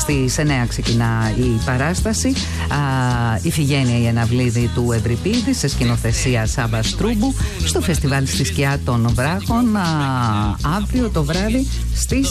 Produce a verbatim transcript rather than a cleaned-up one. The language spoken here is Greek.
Στις εννέα ξεκινά η παράσταση. Α, Ιφηγένεια η Εναυλίδη του Ευρυπίδη σε σκηνοθεσία Σάβα Στρούμπου στο φεστιβάλ στη Σκιά των Βράχων α, αύριο το βράδυ στις